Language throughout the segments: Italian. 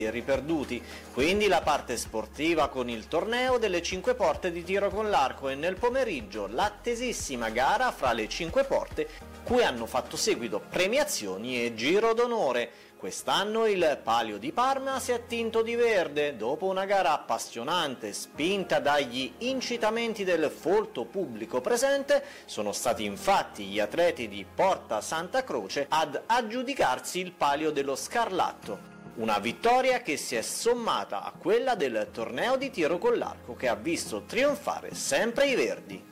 riperduti, quindi la parte sportiva con il torneo delle 5 porte di tiro con l'arco e nel pomeriggio l'attesissima gara fra le 5 porte cui hanno fatto seguito premiazioni e giro d'onore. Quest'anno il Palio di Parma si è tinto di verde dopo una gara appassionante spinta dagli incitamenti del folto pubblico presente. Sono stati infatti gli atleti di Porta Santa Croce ad aggiudicarsi il Palio dello Scarlatto. Una vittoria che si è sommata a quella del torneo di tiro con l'arco che ha visto trionfare sempre i verdi.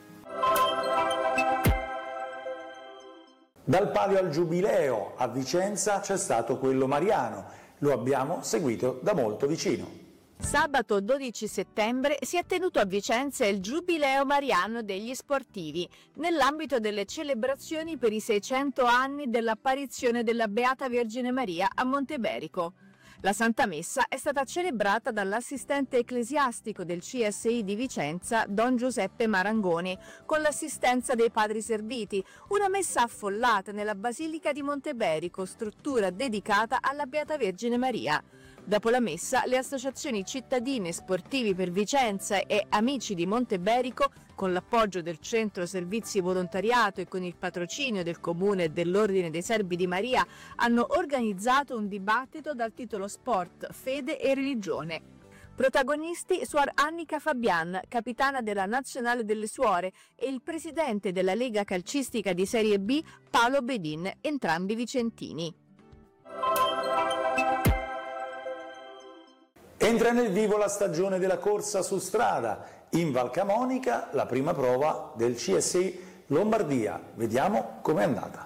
Dal Palio al Giubileo a Vicenza c'è stato quello mariano, lo abbiamo seguito da molto vicino. Sabato 12 settembre si è tenuto a Vicenza il Giubileo Mariano degli Sportivi, nell'ambito delle celebrazioni per i 600 anni dell'apparizione della Beata Vergine Maria a Monteberico. La Santa Messa è stata celebrata dall'assistente ecclesiastico del CSI di Vicenza, Don Giuseppe Marangoni, con l'assistenza dei padri serviti, una messa affollata nella Basilica di Monteberico, struttura dedicata alla Beata Vergine Maria. Dopo la messa, le associazioni cittadine sportivi per Vicenza e Amici di Monteberico, con l'appoggio del Centro Servizi Volontariato e con il patrocinio del Comune e dell'Ordine dei Servi di Maria, hanno organizzato un dibattito dal titolo Sport, Fede e Religione. Protagonisti Suor Annica Fabian, capitana della Nazionale delle Suore, e il presidente della Lega Calcistica di Serie B, Paolo Bedin, entrambi vicentini. Entra nel vivo la stagione della corsa su strada. In Val Camonica la prima prova del CSI Lombardia. Vediamo com'è andata.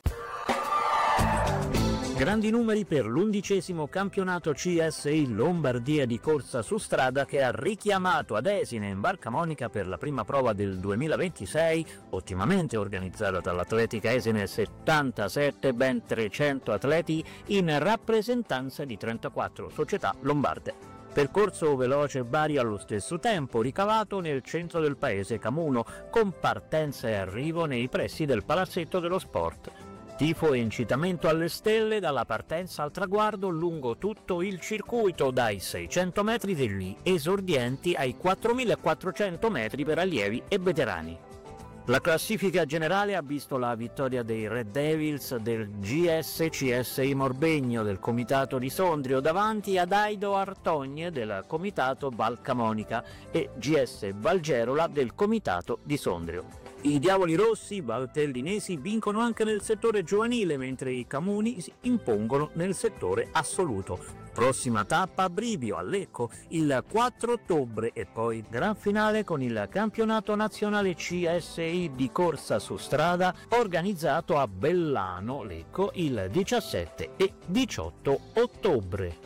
Grandi numeri per l'11° campionato CSI Lombardia di corsa su strada che ha richiamato ad Esine in Val Camonica per la prima prova del 2026, ottimamente organizzata dall'Atletica Esine 77, ben 300 atleti in rappresentanza di 34 società lombarde. Percorso veloce e vario allo stesso tempo, ricavato nel centro del paese Camuno, con partenza e arrivo nei pressi del Palazzetto dello Sport. Tifo e incitamento alle stelle dalla partenza al traguardo lungo tutto il circuito, dai 600 metri degli esordienti ai 4.400 metri per allievi e veterani. La classifica generale ha visto la vittoria dei Red Devils del GS-CSI Morbegno del Comitato di Sondrio davanti ad Aido Artogne del Comitato Val Camonica e GS Valgerola del Comitato di Sondrio. I Diavoli Rossi valtellinesi vincono anche nel settore giovanile, mentre i Camuni si impongono nel settore assoluto. Prossima tappa a Brivio, a Lecco, il 4 ottobre e poi gran finale con il campionato nazionale CSI di corsa su strada organizzato a Bellano, Lecco, il 17 e 18 ottobre.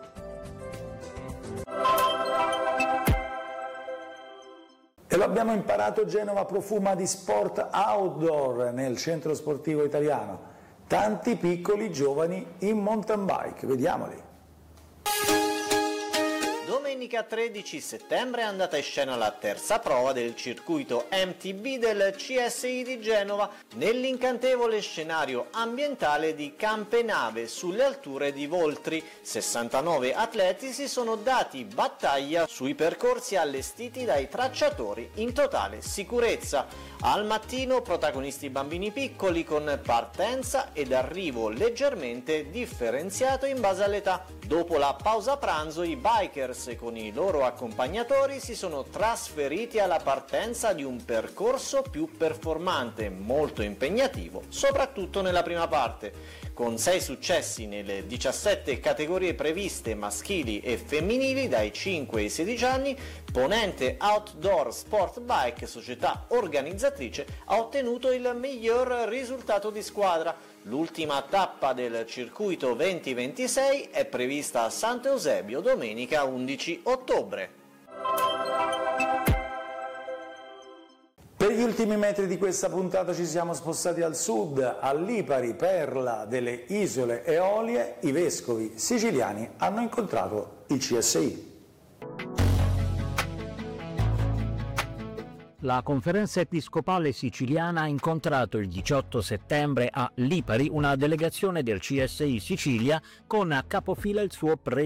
E lo abbiamo imparato, Genova profuma di sport outdoor nel centro sportivo italiano. Tanti piccoli giovani in mountain bike, vediamoli. Domenica 13 settembre è andata in scena la terza prova del circuito MTB del CSI di Genova nell'incantevole scenario ambientale di Campenave sulle alture di Voltri. 69 atleti si sono dati battaglia sui percorsi allestiti dai tracciatori in totale sicurezza. Al mattino protagonisti bambini piccoli con partenza ed arrivo leggermente differenziato in base all'età. Dopo la pausa pranzo i bikers con i loro accompagnatori si sono trasferiti alla partenza di un percorso più performante, molto impegnativo, soprattutto nella prima parte. Con 6 successi nelle 17 categorie previste maschili e femminili dai 5 ai 16 anni, Ponente Outdoor Sport Bike, società organizzatrice, ha ottenuto il miglior risultato di squadra. L'ultima tappa del circuito 2026 è prevista a Sant'Eusebio domenica 11 ottobre. Per gli ultimi metri di questa puntata ci siamo spostati al sud, a Lipari, perla delle isole Eolie. I vescovi siciliani hanno incontrato il CSI. La Conferenza Episcopale Siciliana ha incontrato il 18 settembre a Lipari una delegazione del CSI Sicilia con a capofila il suo